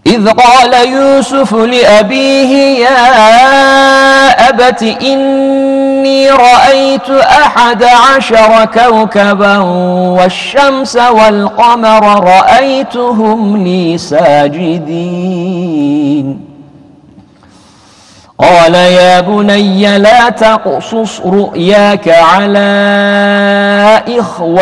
إذ قال يوسف لأبيه يا أبت إني رأيت 11 كوكبا والشمس والقمر رأيتهم لي ساجدين قال يا بني لا تقصص رؤياك على إخوتك